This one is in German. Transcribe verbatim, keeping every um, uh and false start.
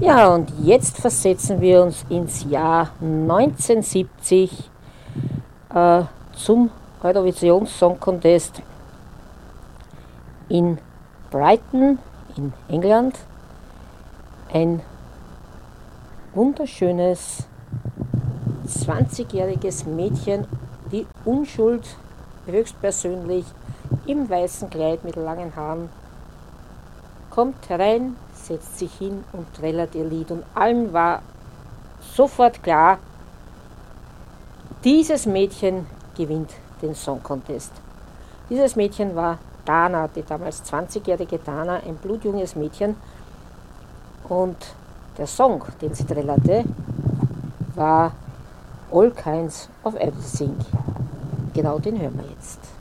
Ja, und jetzt versetzen wir uns ins Jahr neunzehnhundertsiebzig äh, zum Eurovision Song Contest in Brighton in England. Ein wunderschönes zwanzigjähriges Mädchen, die Unschuld höchstpersönlich im weißen Kleid mit langen Haaren, kommt herein, setzt sich hin und trällert ihr Lied. Und allen war sofort klar, dieses Mädchen gewinnt den Song Contest. Dieses Mädchen war Dana, die damals zwanzigjährige Dana, ein blutjunges Mädchen. Und der Song, den sie trällerte, war All Kinds of Everything. Genau den hören wir jetzt.